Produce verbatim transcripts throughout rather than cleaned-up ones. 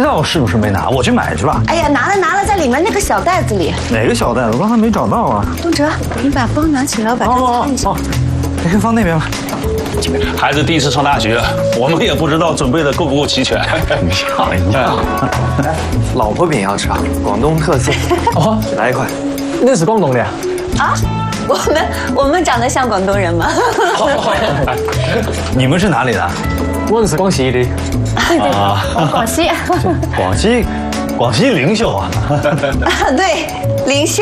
道是不是没拿，我去买去吧。 哎呀，拿了拿了，在里面那个小袋子里。 哪个小袋子？我刚才没找到啊。 东哲，你把包拿起来，我把它看一下。哦， 你先放那边吧。 孩子第一次上大学，我们也不知道准备的够不够齐全。 一样一样。老婆饼要吃啊，广东特色。哦，来一块。那是广东的呀？ 啊？我们我们长得像广东人吗？ 你们是哪里的？ 我是广西的。 对对，广西。 广西，广西灵秀啊。 啊，对，灵秀。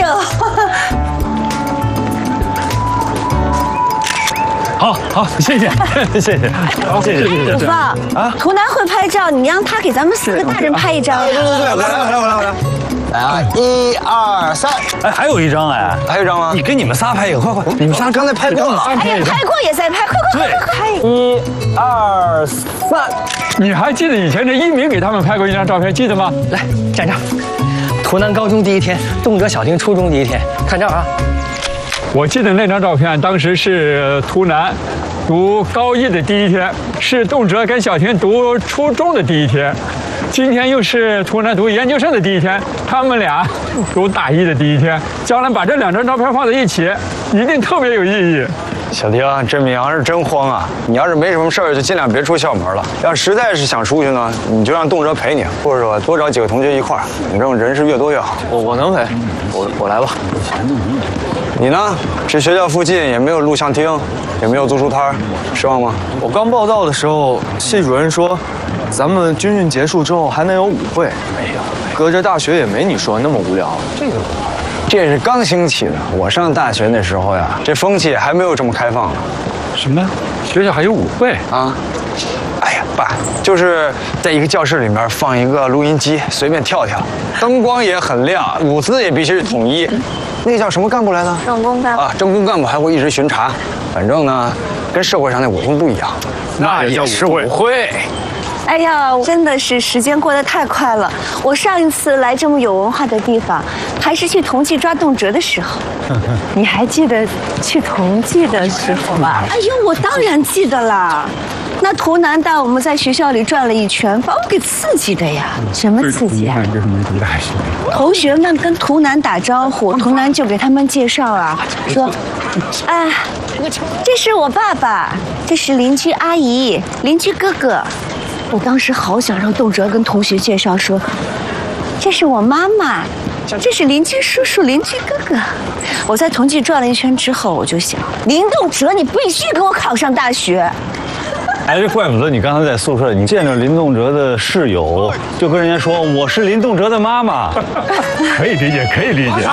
好好，谢谢谢谢，好谢谢谢谢。 祖放啊，图南会拍照，你让他给咱们四个大人拍一张。 对对对，我来我来我来我来。来啊，一二三！哎，还有一张哎，还有一张吗？你给你们仨拍一个，快快！你们仨刚才拍过了。 哎呀，拍过也在拍，快快快快拍！ 一二三！你还记得以前这一鸣给他们拍过一张照片，记得吗？ 来，站这儿。图南高中第一天，动辄小婷初中第一天，看这儿啊。 我记得那张照片，当时是图南读高一的第一天，是动辄跟小婷读初中的第一天。今天又是图南读研究生的第一天，他们俩读大一的第一天。将来把这两张照片放在一起，一定特别有意义。 小婷，这米阳是真慌啊！你要是没什么事儿，就尽量别出校门了。要实在是想出去呢，你就让动辄陪你，或者说多找几个同学一块儿。你这种人是越多越好。 我我能陪，我我来吧。 你呢？这学校附近也没有录像厅，也没有租书摊，失望吗？ 我刚报到的时候，系主任说，咱们军训结束之后还能有舞会。哎呀，隔着大学也没你说那么无聊。这个， 这是刚兴起的。我上大学那时候呀，这风气还没有这么开放呢。 什么？学校还有舞会啊？哎呀，爸，就是在一个教室里面放一个录音机，随便跳跳，灯光也很亮，舞姿也必须是统一。那个叫什么干部来的？ 政工干部啊，政工干部还会一直巡查。反正呢，跟社会上那舞会不一样， 那也是舞会。 哎呀，真的是时间过得太快了。我上一次来这么有文化的地方，还是去同济抓动辄的时候。 你还记得去同济的时候吧？ 哎呦，我当然记得啦。那图南带我们在学校里转了一圈，把我给刺激的呀！ 什么刺激啊？ 就是没读大学。 同学们跟图南打招呼，图南就给他们介绍啊，说：“哎，这是我爸爸，这是邻居阿姨，邻居哥哥。”我当时好想让动辄跟同学介绍说：“这是我妈妈，这是邻居叔叔、邻居哥哥。”我在同济转了一圈之后，我就想，林动辄，你必须给我考上大学。 哎，这怪不得你刚才在宿舍，你见着林动辄的室友，就跟人家说我是林动辄的妈妈。 可以理解，可以理解。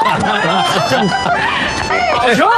哎什么？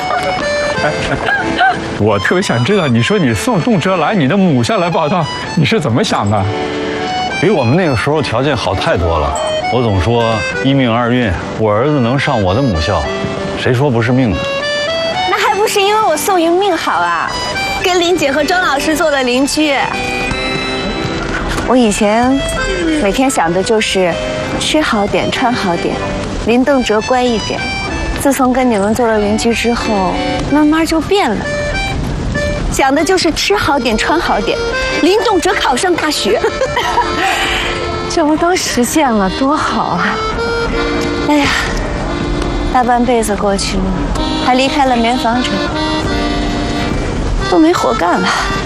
我特别想知道，你说你送动辄来，你的母校来报道，你是怎么想的？ 比我们那个时候条件好太多了。我总说一命二运，我儿子能上我的母校，谁说不是命呢？ 那还不是因为我宋云命好啊，跟林姐和庄老师做了邻居。我以前每天想的就是吃好点，穿好点，林动辄乖一点。自从跟你们做了邻居之后，慢慢就变了。想的就是吃好点，穿好点，林动辄考上大学。 这不都实现了，多好啊！ 哎呀，大半辈子过去了，还离开了棉纺厂，都没活干了。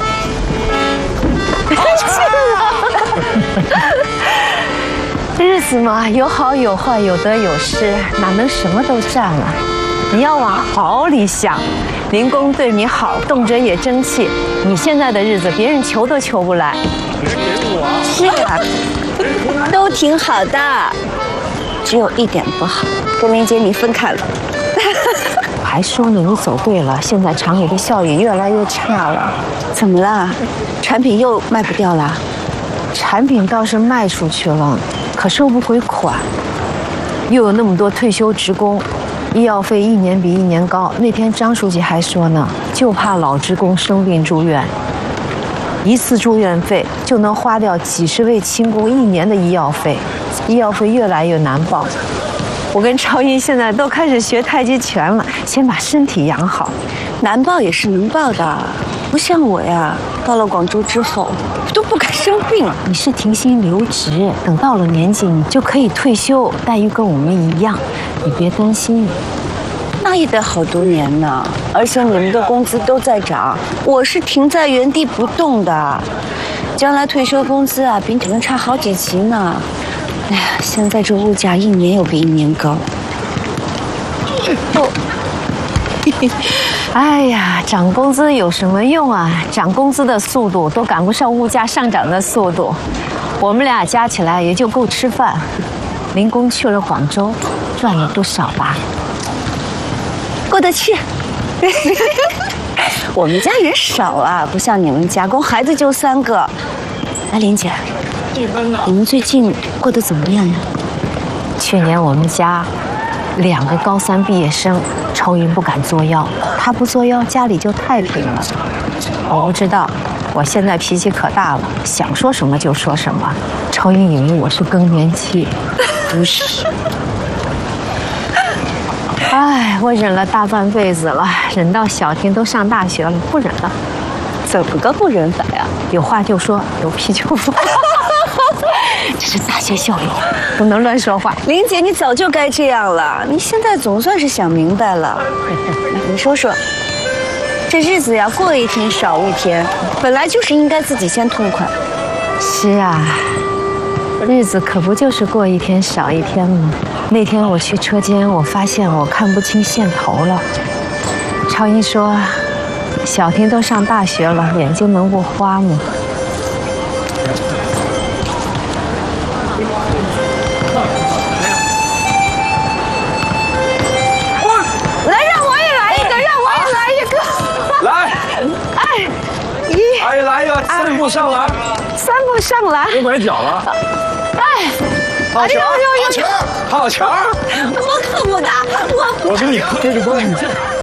日子嘛，有好有坏，有得有失，哪能什么都占了？你要往好里想，林公对你好，动辄也争气，你现在的日子别人求都求不来。 是啊，都挺好的，只有一点不好，跟林姐你分开了。 我还说呢，你走对了，现在厂里的效益越来越差了。 怎么了？产品又卖不掉了？ 产品倒是卖出去了，可收不回款。又有那么多退休职工，医药费一年比一年高。那天张书记还说呢，就怕老职工生病住院，一次住院费就能花掉几十位亲工一年的医药费，医药费越来越难报。我跟超一现在都开始学太极拳了，先把身体养好。 难报也是能报的， 不像我呀，到了广州之后都不敢生病。 你是停薪留职，等到了年纪你就可以退休，待遇跟我们一样，你别担心。 那也得好多年呢，而且你们的工资都在涨，我是停在原地不动的，将来退休工资啊比你们差好几级呢。哎呀，现在这物价一年又比一年高。 不，哎呀，涨工资有什么用啊？涨工资的速度都赶不上物价上涨的速度，我们俩加起来也就够吃饭。林工去了广州，赚了不少吧？ 过得去。我们家人少啊，不像你们家，光孩子就三个。哎，林姐，你们最近过得怎么样呀？ 去年我们家两个高三毕业生，愁云不敢作妖，他不作妖，家里就太平了。我不知道，我现在脾气可大了，想说什么就说什么。愁云以为我是更年期，不是。哎，我忍了大半辈子了，忍到小婷都上大学了，不忍了。 怎么个不忍法呀？ 有话就说，有屁就说。这是大学校友，不能乱说话。 林姐，你早就该这样了，你现在总算是想明白了。你说说，这日子呀，过一天少一天，本来就是应该自己先痛快。 是啊，日子可不就是过一天少一天吗？那天我去车间，我发现我看不清线头了。超英说，小婷都上大学了，眼睛能不花吗？ 来，让我也来一个，让我也来一个。 来， 哎，一， 哎，来一个三步上篮， 三步上篮。 别崴脚了。 哎， 好球， 哎呦呦呦好球，好球！ 我可不打，我我跟你喝这个关系。